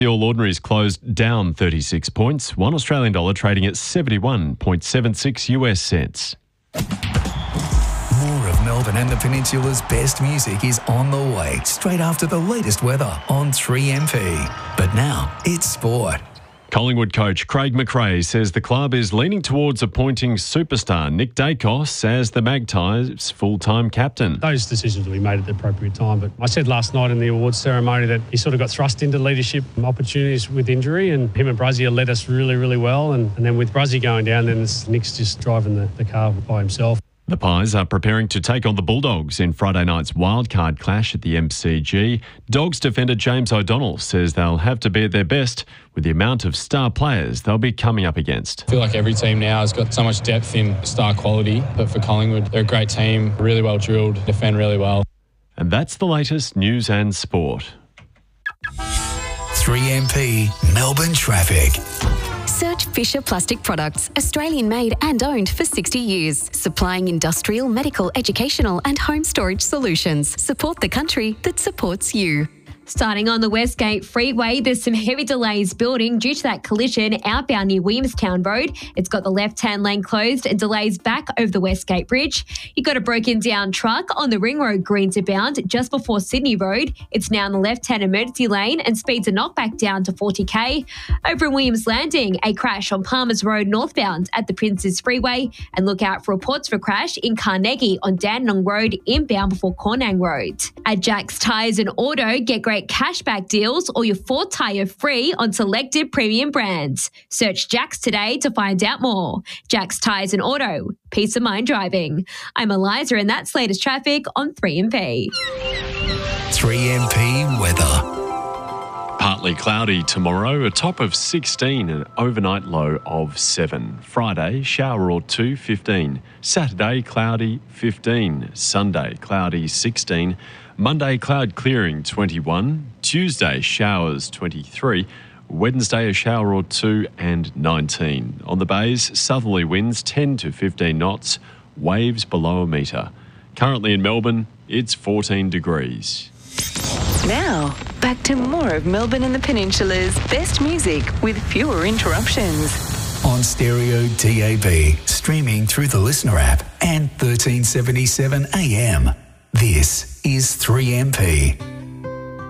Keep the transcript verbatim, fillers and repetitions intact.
The All Ordinaries closed down thirty-six points, one Australian dollar trading at seventy-one point seven six US cents. More of Melbourne and the Peninsula's best music is on the way, straight after the latest weather on three M P. But now, it's sport. Collingwood coach Craig McRae says the club is leaning towards appointing superstar Nick Dacos as the Magpies' full-time captain. Those decisions will be made at the appropriate time, but I said last night in the awards ceremony that he sort of got thrust into leadership opportunities with injury, and him and Bruzzy led us really, really well, and, and then with Bruzzy going down, then Nick's just driving the, the car by himself. The Pies are preparing to take on the Bulldogs in Friday night's wildcard clash at the M C G. Dogs defender James O'Donnell says they'll have to be at their best with the amount of star players they'll be coming up against. I feel like every team now has got so much depth in star quality, but for Collingwood, they're a great team, really well drilled, defend really well. And that's the latest news and sport. three M P Melbourne traffic. Search Fisher Plastic Products, Australian made and owned for sixty years, supplying industrial, medical, educational and home storage solutions. Support the country that supports you. Starting on the Westgate Freeway, there's some heavy delays building due to that collision outbound near Williamstown Road. It's got the left-hand lane closed and delays back over the Westgate Bridge. You've got a broken down truck on the Ring Road Greens bound just before Sydney Road. It's now in the left-hand emergency lane and speeds are knocked back down to forty k. Over in Williams Landing, a crash on Palmers Road northbound at the Princes Freeway, and look out for reports for crash in Carnegie on Dandenong Road inbound before Cornang Road. At Jack's Tyres and Auto, get great cashback deals or your fourth tyre free on selected premium brands. Search Jack's today to find out more. Jack's Tyres and Auto. Peace of mind driving. I'm Eliza and that's latest traffic on three M P. three M P weather. Partly cloudy tomorrow, a top of sixteen, an overnight low of seven. Friday, shower or two, fifteen. Saturday, cloudy, fifteen. Sunday, cloudy, sixteen. Monday, cloud clearing, twenty-one. Tuesday, showers, twenty-three. Wednesday, a shower or two and nineteen. On the bays, southerly winds ten to fifteen knots, waves below a metre. Currently in Melbourne, it's fourteen degrees. Now, back to more of Melbourne and the Peninsula's best music with fewer interruptions. On stereo D A B, streaming through the Listener app and thirteen seventy-seven A M. This is three M P.